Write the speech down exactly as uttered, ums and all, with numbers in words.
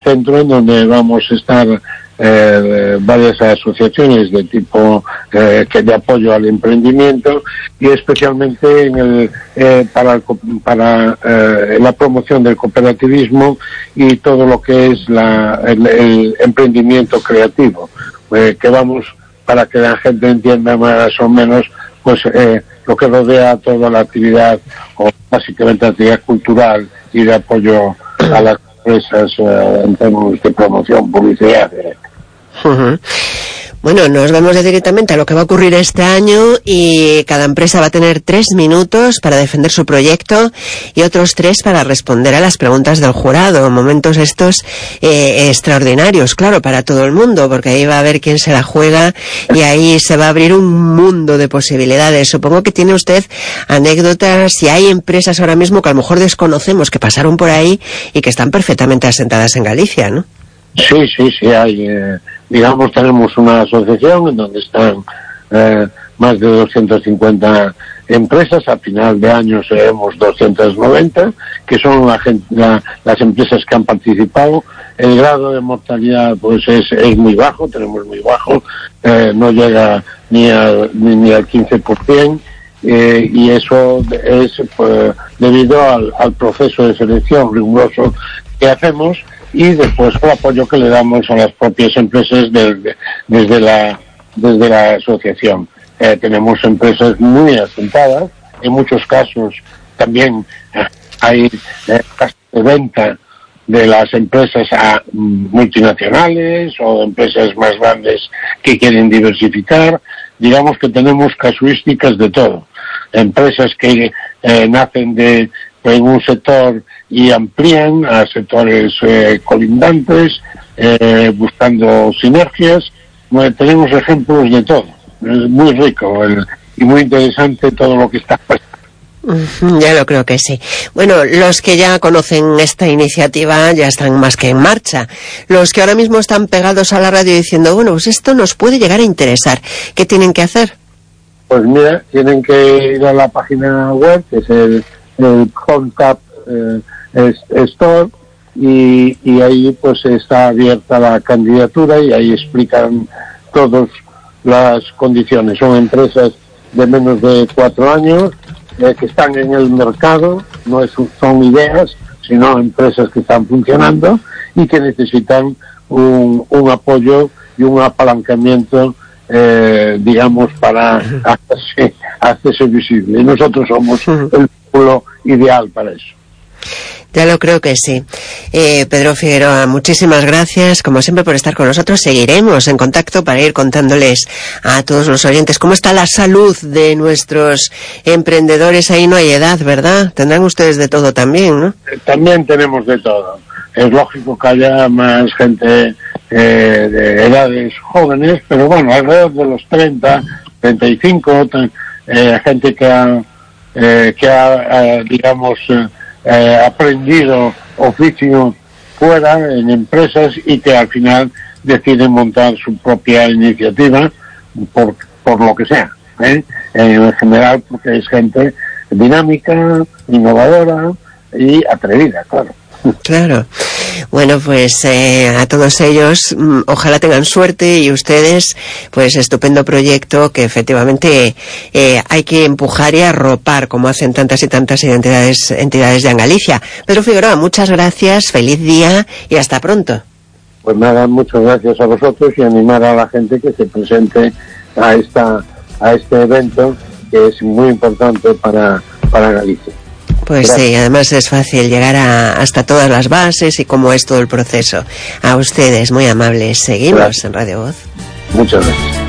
centro en donde vamos a estar eh, varias asociaciones de tipo eh, que de apoyo al emprendimiento y especialmente en el, eh, para, el, para eh, la promoción del cooperativismo y todo lo que es la, el, el emprendimiento creativo, eh, que vamos, para que la gente entienda más o menos pues eh, lo que rodea toda la actividad, o básicamente la actividad cultural y de apoyo a las empresas eh, en términos de promoción, publicidad. Uh-huh. Bueno, nos vamos directamente a lo que va a ocurrir este año y cada empresa va a tener tres minutos para defender su proyecto y otros tres para responder a las preguntas del jurado. Momentos estos eh, extraordinarios, claro, para todo el mundo, porque ahí va a ver quién se la juega y ahí se va a abrir un mundo de posibilidades. Supongo que tiene usted anécdotas, si hay empresas ahora mismo que a lo mejor desconocemos, que pasaron por ahí y que están perfectamente asentadas en Galicia, ¿no? Sí, sí, sí, hay, eh, digamos, tenemos una asociación en donde están eh, más de doscientas cincuenta empresas, a final de año seremos doscientas noventa, que son la gente, la, las empresas que han participado. El grado de mortalidad pues es, es muy bajo, tenemos muy bajo, eh, no llega ni al, ni, ni al quince por ciento, eh, y eso es pues, debido al, al proceso de selección riguroso que hacemos, y después el apoyo que le damos a las propias empresas desde, desde la desde la asociación. Eh, tenemos empresas muy asentadas, en muchos casos también eh, hay eh, casos de venta de las empresas a multinacionales o empresas más grandes que quieren diversificar. Digamos que tenemos casuísticas de todo. Empresas que eh, nacen de en un sector y amplían a sectores eh, colindantes, eh, buscando sinergias. Bueno, tenemos ejemplos de todo. Es muy rico el, y muy interesante todo lo que está pasando. Ya lo creo que sí. Bueno, los que ya conocen esta iniciativa ya están más que en marcha. Los que ahora mismo están pegados a la radio diciendo, bueno, pues esto nos puede llegar a interesar, ¿qué tienen que hacer? Pues mira, tienen que ir a la página web, que es el el Contact eh, Store, y, y ahí pues está abierta la candidatura y ahí explican todas las condiciones. Son empresas de menos de cuatro años eh, que están en el mercado, no es, son ideas, sino empresas que están funcionando y que necesitan un, un apoyo y un apalancamiento, eh, digamos, para hacerse, hacerse visible. Y nosotros somos el ideal para eso. Ya lo creo que sí. Eh, Pedro Figueroa, muchísimas gracias, como siempre, por estar con nosotros. Seguiremos en contacto para ir contándoles a todos los oyentes cómo está la salud de nuestros emprendedores. Ahí no hay edad, ¿verdad? Tendrán ustedes de todo también, ¿no? También tenemos de todo. Es lógico que haya más gente eh, de edades jóvenes, pero bueno, alrededor de los treinta, treinta y cinco, eh, gente que ha Eh, que ha, eh, digamos, eh, eh, aprendido oficio fuera en empresas y que al final deciden montar su propia iniciativa por, por lo que sea, ¿eh? En general porque es gente dinámica, innovadora y atrevida, claro. Claro. Bueno, pues eh, a todos ellos, mmm, ojalá tengan suerte, y ustedes, pues estupendo proyecto que efectivamente eh, hay que empujar y arropar, como hacen tantas y tantas entidades, entidades ya en Galicia. Pedro Figueroa, muchas gracias, feliz día y hasta pronto. Pues nada, muchas gracias a vosotros y animar a la gente que se presente a esta a este evento que es muy importante para, para Galicia. Pues gracias. Sí, además es fácil llegar a, hasta todas las bases y cómo es todo el proceso. A ustedes, muy amables. Seguimos gracias. En Radio Voz. Muchas gracias.